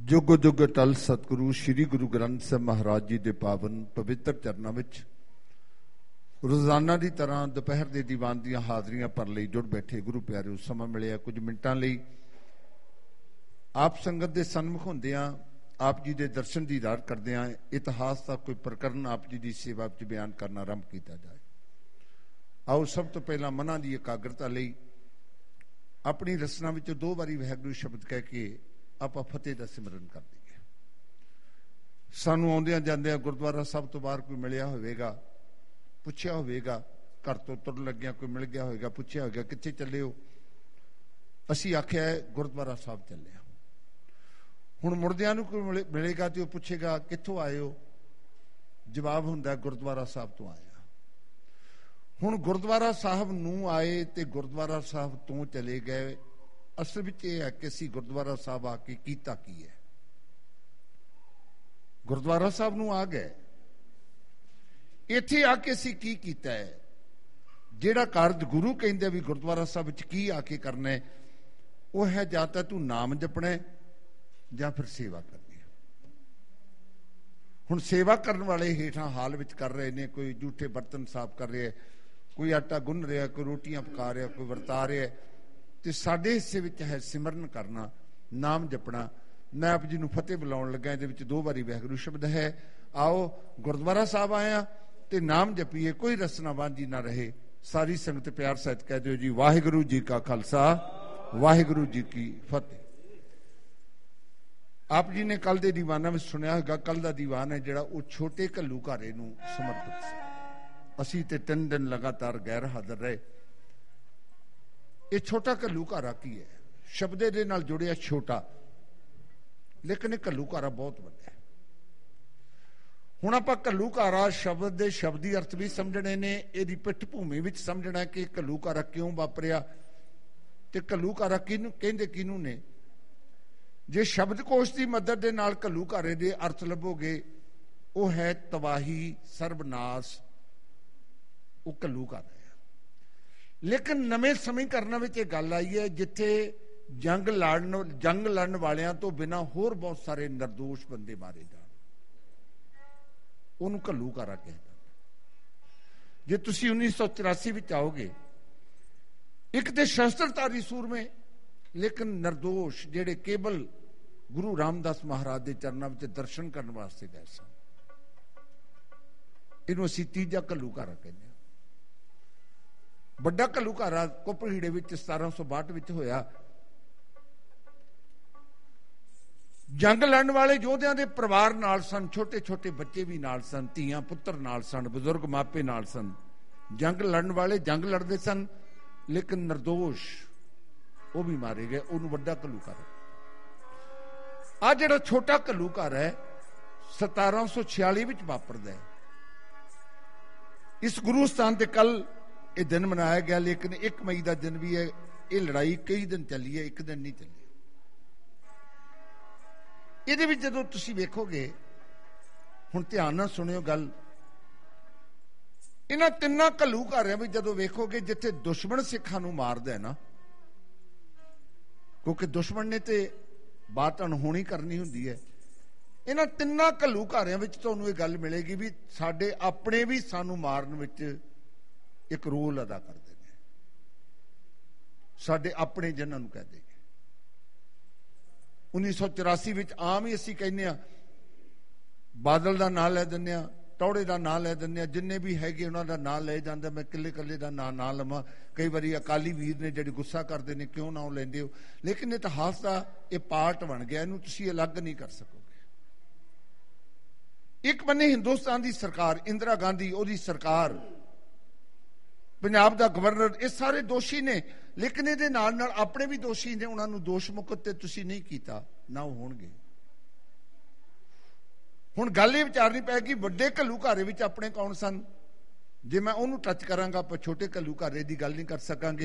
जुग जुग टल सतगुरु श्री गुरु ग्रंथ साहिब महाराज जी के पावन पवित्र चरणों में रोजाना की तरह दोपहर के दीवान दी हाजरियां भर लई जुड़ बैठे गुरु प्यारे समा मिलिया कुछ मिनटां लई आप संगत के सन्मुख होंदियां आप जी के दर्शन दीदार करदियां इतिहास का कोई प्रकरण आप जी की सेवा च बयान करना आरंभ किया जाए। आओ सब तो पहला मना की एकाग्रता लई अपनी रचना में दो बारी वाहिगुरू शब्द कह के आप फतेह का सिमरन कर दीए। सानू आउंदियां जांदियां गुरुद्वारा साहब तो बाहर कोई मिलिया होवेगा, पुछया होवेगा, घर तो तुर लग्या कोई मिल गया होगा, पुछया होगा कित्थे चले हो, असी आख्या है गुरुद्वारा साहब चले। हुण मुड़दियां नूं कोई मिलेगा तो पुछेगा कित्थों आए हो, जवाब हुंदा गुरुद्वारा साहब तो आया। हुण गुरुद्वारा साहब नूं आए ते गुरुद्वारा साहब तो चले गए, असल विच यह है कि असीं गुरुद्वारा साहब आके कीता की है। गुरुद्वारा साहब नूं आ गए, इत्थे आके असीं की कीता है। जिहड़ा कारज गुरु कहिंदे भी गुरुद्वारा साहब विच की आके करना है, वह है जां तां तूं नाम जपना है जां फिर सेवा करनी है। हुण सेवा करने वाले हेठां हाल विच कर रहे ने, कोई जूठे बर्तन साफ कर रहे, कोई आटा गुन रहा, कोई रोटियां पका रहा, कोई वरता रहा। तो साडे हिस्से विच है सिमरन करना, नाम जपना। मैं आप जी नूं फतेह बुलाउण लगा, इहदे विच दो बारी वाहिगुरू शब्द है। आओ गुरुद्वारा साहब आया ते नाम जपीए, कोई रसना बांझी ना रहे। सारी संगत प्यार सहित कह दिओ जी वाहिगुरू जी का खालसा वाहिगुरू जी की फतेह। आप जी ने कल दे दीवाना में सुनिया होगा, कल का दीवान है जिहड़ा वो छोटे घल्लूघारे नूं समर्पित सी। असीं ते 3 दिन लगातार गैर हाਜ਼ਰ रहे। ये छोटा घल्लूघारा की है, शब्दे दे नाल जुड़िया छोटा, लेकिन एक घल्लूघारा बहुत वड्डा है। हुण आपां घल्लूघारा शब्द दे शब्दी अर्थ भी समझने ने, इहदी पिठ भूमि विच समझना कि घल्लूघारा क्यों वापरिया ते घल्लूघारा किहनूं कहिंदे किहनूं ने। जे शब्दकोश की मदद दे नाल घल्लूघारे दे अर्थ लभोगे, वो है तबाही सर्वनाश, वो घल्लूघारा है। लेकिन नवे समीकरण में यह गल आई है जिथे जंग लड़न वालियां तो बिना होर बहुत सारे निर्दोष बंदे मारे जान, उन्होंने घल्लूघारा कहा जाता। जे तुसी 1984 में आओगे, एक तो शस्त्रधारी सूरमे लेकिन निर्दोष जेड़े केवल गुरु रामदास महाराज के चरणों में दर्शन करने वास्ते गए सन, इन्हों असीं तीजा घल्लूघारा कहते हैं। बड़ा घल्लूघारा कुपहीड़े 1762 होया। जंग लड़न वाले योद्धियां दे परिवार नाल सन, छोटे छोटे बच्चे भी नाल सन, धीआं पुत्र नाल सन, बुजुर्ग मापे नाल सन। जंग लड़न वाले जंग लड़ते सन, लेकिन निर्दोष वो भी मारे गए। उन्होंने बड़ा घल्लूघारा। आ जिहड़ा छोटा घल्लूघारा है 1746 विच वापरदा है। इस गुरु स्थान ते कल ये दिन मनाया गया, लेकिन 1 मई का दिन भी है। ये लड़ाई कई दिन चली है, एक दिन नहीं चली। ये जो तुम वेखोगे, हुण ध्यान नाल सुनियो गल, इन्हां 3 घल्लूघारियां भी जो वेखोगे जिथे दुश्मन सिखां नूं मारदा है ना, क्योंकि दुश्मन ने तो बात अनहोनी करनी हुंदी है। इन्हां 3 घल्लूघारियां विच तुहानूं ये गल मिलेगी भी साडे अपने भी सानूं मारन विच एक रोल अदा करते हैं। साडे अपने जिन्हां नूं कहते हैं 1984 विच आम ही असीं कहने आ, बादल का नाम लै दिंदे आ, टौड़े का नाम लै दिंदे आ, जिन्ने भी हैगे उन्हां दा नाम लै जांदा। मैं किले कल्ले का नाम ना लवां, कई बारी अकाली वीर ने जिहड़े गुस्सा करते हैं क्यों नाम लैंदे हो, लेकिन इतिहास का यह पार्ट बन गया, इहनूं तुसीं अलग नहीं कर सकोगे। एक बन्ने हिंदुस्तान की सरकार, इंदिरा गांधी उहदी सरकार, पंजाब का गवर्नर, ये सारे दोषी ने, लेकिन ये नाल नाल अपने भी दोषी ने। उन्होंने दोष मुक्त तुसीं नहीं किया, ना वो होणगे। हुण गल ये विचारनी पैगी वड्डे घल्लूघारे विच अपने कौन सन। जे मैं उन्होंने टच करांगा, आप छोटे घल्लूघारे की गल नहीं कर सकांगे।